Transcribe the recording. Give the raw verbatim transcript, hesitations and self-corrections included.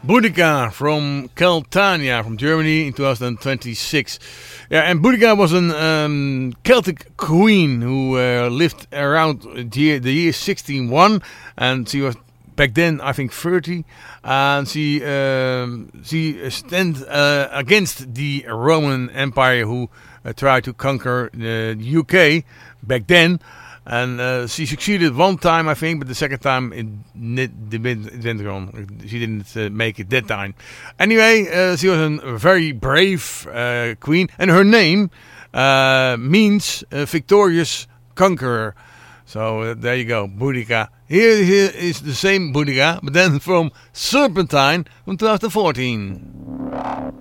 Boudica from Keltania from Germany in twenty twenty-six. Yeah, and Boudica was a um, Celtic queen who uh, lived around the year, the year sixteen oh one, and she was back then I think thirty, and she um, she stand uh, against the Roman Empire who uh, tried to conquer the U K back then. And uh, she succeeded one time, I think, but the second time it, it went wrong. She didn't uh, make it that time. Anyway, uh, she was a very brave uh, queen, and her name uh, means uh, victorious conqueror. So uh, there you go, Boudica. Here, here is the same Boudica, but then from Serpentine from twenty fourteen.